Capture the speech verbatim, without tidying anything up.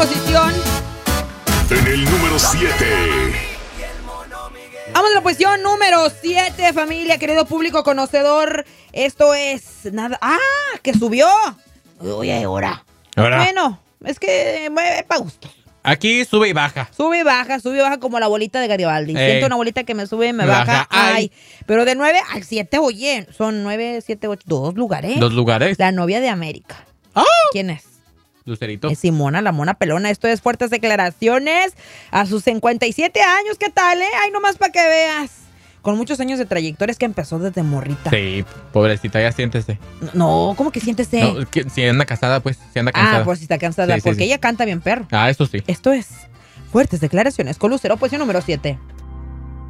posición. En el número siete. Vamos a la posición número siete, familia, querido público conocedor. Esto es nada. ¡Ah! Que subió. Uy, ahora. Ahora. Bueno, es que mueve para gusto. Aquí sube y baja. Sube y baja, sube y baja como la bolita de Garibaldi. Ey. Siento una bolita que me sube y me, Me baja. baja. Ay. Ay. Pero de nueve al siete, oye, son nueve, siete, ocho, dos lugares. Dos lugares. La novia de América. ¡Ah! ¿Quién es? Lucerito. Es Simona, la mona pelona. Esto es Fuertes Declaraciones a sus cincuenta y siete años. ¿Qué tal, eh? Ay, nomás para que veas. Con muchos años de trayectoria, es que empezó desde morrita. Sí, pobrecita, ya siéntese. No, ¿cómo que siéntese? No, que, si anda casada, pues, si anda cansada. Ah, pues si está cansada, Sí, sí, porque sí. ella canta bien perro. Ah, eso sí. Esto es Fuertes Declaraciones con Lucero, posición número siete.